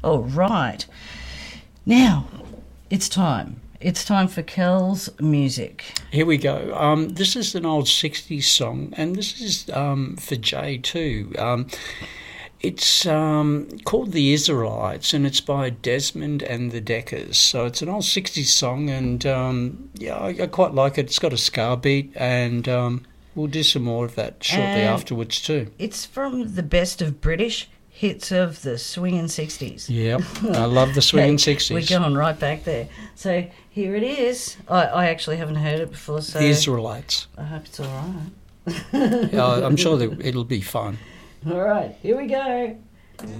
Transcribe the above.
All right. Now, it's time. It's time for Kel's music. Here we go. This is an old 60s song, and this is for Jay too. It's called The Israelites, and it's by Desmond and the Deckers. So it's an old 60s song, and I quite like it. It's got a ska beat, and we'll do some more of that shortly afterwards too. It's from the best of British hits of the swinging 60s. Yep, I love the swinging 60s. We're going right back there. So here it is. I actually haven't heard it before, so... The Israelites. I hope it's all right. I'm sure that it'll be fun. All right, here we go.